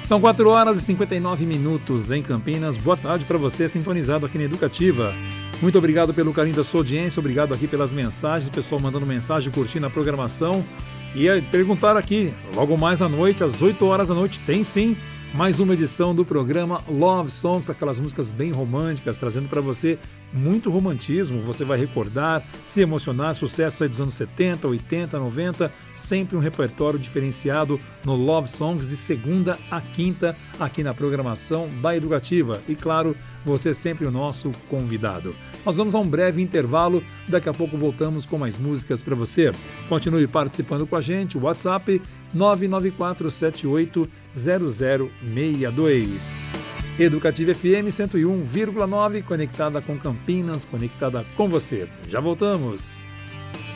São 4 horas e 59 minutos em Campinas. Boa tarde para você, sintonizado aqui na Educativa. Muito obrigado pelo carinho da sua audiência, obrigado aqui pelas mensagens, o pessoal mandando mensagem, curtindo a programação. E perguntar aqui, logo mais à noite, às 8 horas da noite, tem sim mais uma edição do programa Love Songs, aquelas músicas bem românticas, trazendo para você muito romantismo. Você vai recordar, se emocionar, sucesso aí dos anos 70, 80, 90, sempre um repertório diferenciado no Love Songs de segunda a quinta aqui na programação da Educativa. E claro, você é sempre o nosso convidado. Nós vamos a um breve intervalo, daqui a pouco voltamos com mais músicas para você. Continue participando com a gente, o WhatsApp 994780062. Educativa FM 101,9, conectada com Campinas, conectada com você. Já voltamos.